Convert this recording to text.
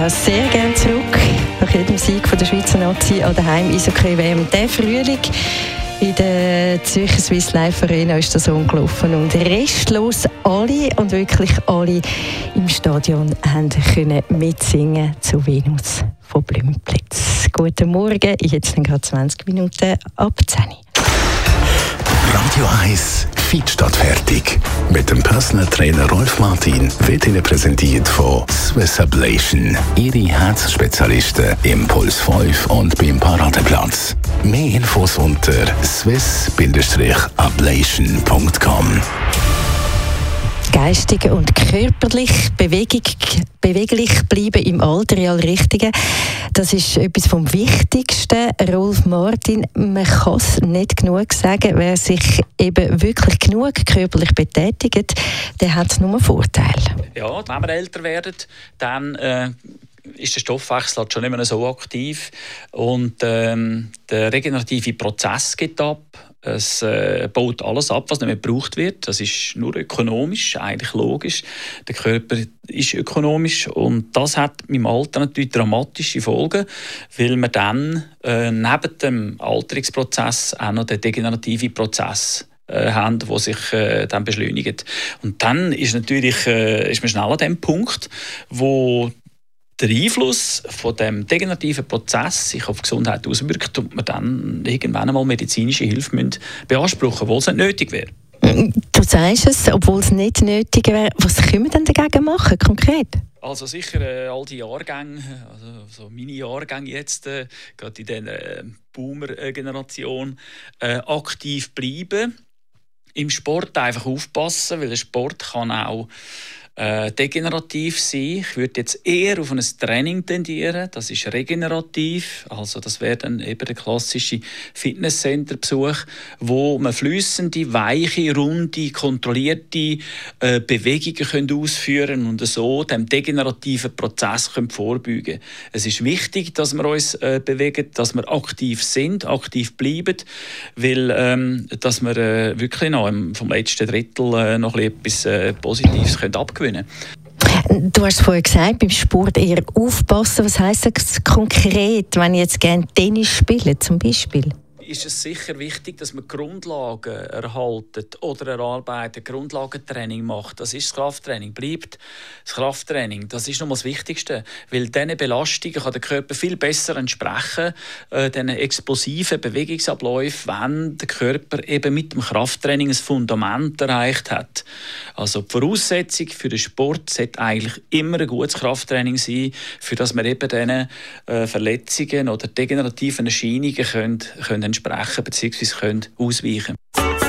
auch sehr gerne zurück. Nach jedem Sieg von der Schweizer Nazi an der Heim-Eishockey-WM. Der Frühling in der Zürcher Swiss Life Arena ist das umgelaufen. Und restlos alle und wirklich alle im Stadion haben können mitsingen zu Venus von Blümplitz. Guten Morgen, jetzt sind gerade 20 Minuten ab 10 Uhr. Radio 1 Fit statt fertig. Mit dem Personal Trainer Rolf Martin wird Ihnen präsentiert von Swiss Ablation. Ihre Herzspezialisten im Puls 5 und beim Paradeplatz. Mehr Infos unter swiss-ablation.com. Geistig und körperlich beweglich bleiben im Alter, ja, Richtigen. Das ist etwas vom Wichtigsten. Rolf Martin, man kann es nicht genug sagen, wer sich eben wirklich genug körperlich betätigt, der hat nur Vorteile. Ja, wenn wir älter werden, dann ist der Stoffwechsel halt schon nicht mehr so aktiv und der regenerative Prozess geht ab. Es baut alles ab, was nicht mehr gebraucht wird. Das ist nur ökonomisch, eigentlich logisch. Der Körper ist ökonomisch und das hat im Alter natürlich dramatische Folgen, weil wir dann neben dem Alterungsprozess auch noch den degenerativen Prozess haben, der sich dann beschleunigt. Und dann ist natürlich ist man schnell an dem Punkt, wo der Einfluss von dem degenerativen Prozess sich auf die Gesundheit auswirkt und man dann irgendwann einmal medizinische Hilfe beanspruchen, obwohl es nicht nötig wäre. Du sagst es, obwohl es nicht nötig wäre. Was können wir denn dagegen machen, konkret? Also sicher all die Jahrgänge, also so meine Jahrgänge jetzt, gerade in dieser Boomer-Generation, aktiv bleiben. Im Sport einfach aufpassen, weil der Sport kann auch degenerativ sein. Ich würde jetzt eher auf ein Training tendieren. Das ist regenerativ. Also das wäre dann eben der klassische Fitnesscenter-Besuch, wo man flüssende, weiche, runde, kontrollierte Bewegungen ausführen und so dem degenerativen Prozess vorbeugen können. Es ist wichtig, dass wir uns bewegen, dass wir aktiv sind, aktiv bleiben, weil dass wir wirklich noch vom letzten Drittel noch etwas Positives abgewinnen können. Du hast vorhin gesagt, beim Sport eher aufpassen. Was heisst das konkret, wenn ich jetzt gerne Tennis spiele, zum Beispiel? Ist es sicher wichtig, dass man Grundlagen erhaltet oder erarbeitet, Grundlagentraining macht. Das ist das Krafttraining. Bleibt das Krafttraining. Das ist noch das Wichtigste, weil diesen Belastungen kann der Körper viel besser entsprechen, diesen explosiven Bewegungsabläufen, wenn der Körper eben mit dem Krafttraining ein Fundament erreicht hat. Also die Voraussetzung für den Sport sollte eigentlich immer ein gutes Krafttraining sein, für das wir eben diesen Verletzungen oder degenerativen Erscheinungen können entsprechen bzw. ausweichen können.